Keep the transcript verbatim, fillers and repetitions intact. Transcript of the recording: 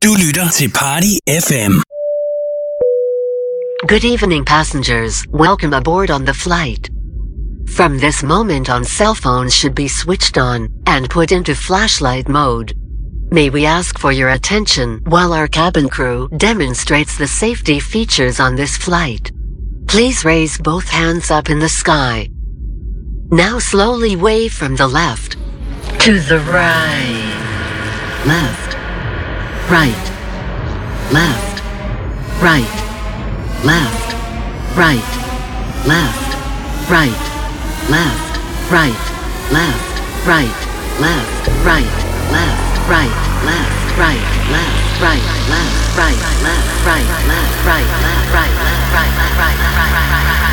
Du lytter til Party F M. Good evening, passengers. Welcome aboard on the flight. From this moment on, cell phones should be switched on and put into flashlight mode. May we ask for your attention while our cabin crew demonstrates the safety features on this flight. Please raise both hands up in the sky. Now slowly wave from the left to the right. Left. Right. Left. Right. Left. Right. Left. Right. Left. Right. Left. Right. Left. Right. Left. Right. Left. Right. Left. Right. Left. Right. Left. Right. Left. Right. Left. Right. Left. Right. Left. Right.